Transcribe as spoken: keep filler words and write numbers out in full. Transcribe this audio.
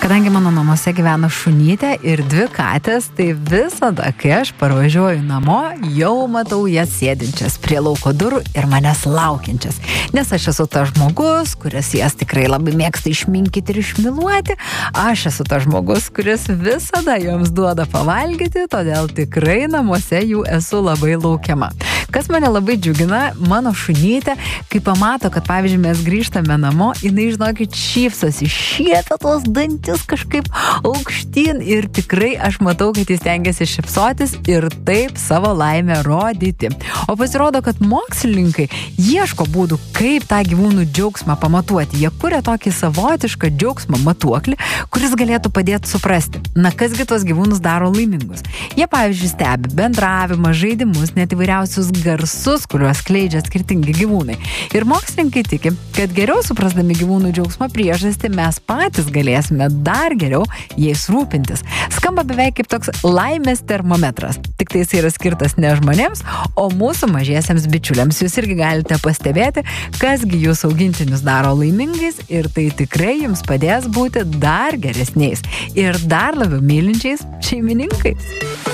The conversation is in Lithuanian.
Kadangi mano namuose gyvena šunytė ir dvi katės, tai visada, kai aš parvažiuoju namo, jau matau jas sėdinčias prie lauko durų ir manęs laukiančias. Nes aš esu tas žmogus, kuris jas tikrai labai mėgsta išminkyti ir išmiluoti. Aš esu tas žmogus, kuris visada joms duoda pavalgyti, todėl tikrai namuose jų esu labai laukiama. Kas mane labai džiugina, mano šunytė, kai pamato, kad pavyzdžiui mes grįžtame namo, jinai, žinokit, šypsosi, šieta tos dantis kažkaip aukštyn ir tikrai aš matau, kad jis tengiasi šypsotis ir taip savo laimę rodyti. O pasirodo, kad mokslininkai ieško būdų, kaip tą gyvūnų džiaugsmą pamatuoti. Jie kuria tokį savotišką džiaugsmo matuoklį, kuris galėtų padėti suprasti, na kasgi tos gyvūnus daro laimingus. Jie, pavyzdžiui, stebi bendravimą, žaidimus, net įvairiausius garsus, kuriuos skleidžia skirtingi gyvūnai. Ir mokslininkai tiki, kad geriau suprasdami gyvūnų džiaugsmo priežastį mes patys galėsime dar geriau jais rūpintis. Skamba beveik kaip toks laimės termometras. Tik tai jis yra skirtas ne žmonėms, o mūsų mažiesiems bičiuliams. Jūs irgi galite pastebėti, kasgi jūsų augintinius daro laimingais ir tai tikrai jums padės būti dar geresniais ir dar labiau mylinčiais šeimininkais.